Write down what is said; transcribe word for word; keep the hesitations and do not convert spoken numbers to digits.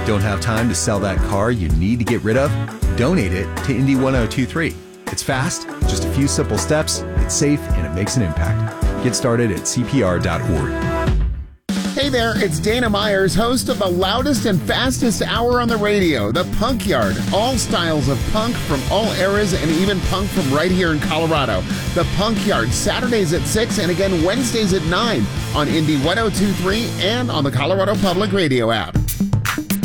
Don't have time to sell that car you need to get rid of? Donate it to Indy ten twenty-three. It's fast, just a few simple steps, it's safe, and it makes an impact. Get started at C P R dot org. Hey there, it's Dana Myers, host of the loudest and fastest hour on the radio, The Punk Yard. All styles of punk from all eras and even punk from right here in Colorado. The Punk Yard, Saturdays at six and again Wednesdays at nine on Indy ten twenty-three and on the Colorado Public Radio app.